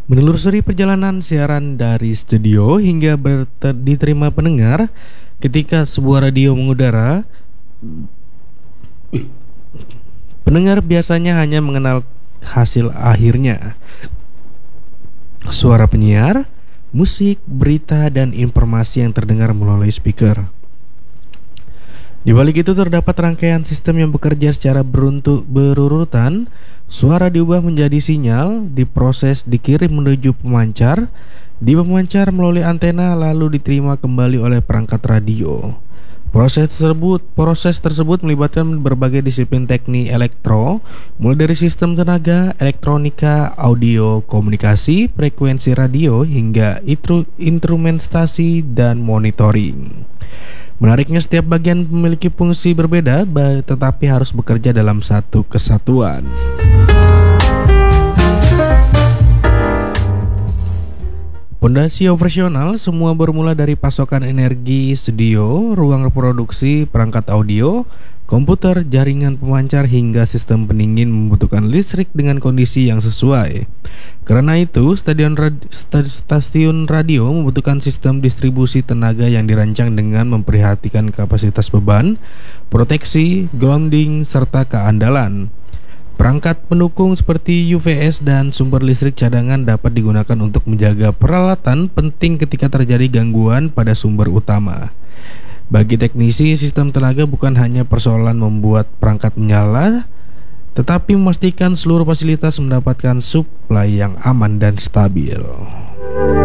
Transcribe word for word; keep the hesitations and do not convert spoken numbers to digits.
Menelusuri perjalanan siaran dari studio hingga berte- diterima pendengar, ketika sebuah radio mengudara, pendengar biasanya hanya mengenal hasil akhirnya, suara penyiar, musik, berita, dan informasi yang terdengar melalui speaker. Di balik itu terdapat rangkaian sistem yang bekerja secara beruntuk berurutan. Suara diubah menjadi sinyal, diproses, dikirim menuju pemancar, di pemancar melalui antena, lalu diterima kembali oleh perangkat radio. Proses tersebut, proses tersebut melibatkan berbagai disiplin teknik elektro, mulai dari sistem tenaga, elektronika, audio, komunikasi, frekuensi radio, hingga itru, instrumentasi dan monitoring. Menariknya, setiap bagian memiliki fungsi berbeda, tetapi harus bekerja dalam satu kesatuan. Pondasi operasional semua bermula dari pasokan energi studio, ruang produksi, perangkat audio, komputer, jaringan pemancar, hingga sistem pendingin membutuhkan listrik dengan kondisi yang sesuai. Karena itu, stadion radi- sta- stasiun radio membutuhkan sistem distribusi tenaga yang dirancang dengan memperhatikan kapasitas beban, proteksi, grounding, serta keandalan. Perangkat pendukung seperti U V S dan sumber listrik cadangan dapat digunakan untuk menjaga peralatan penting ketika terjadi gangguan pada sumber utama. Bagi teknisi, sistem tenaga bukan hanya persoalan membuat perangkat menyala, tetapi memastikan seluruh fasilitas mendapatkan suplai yang aman dan stabil.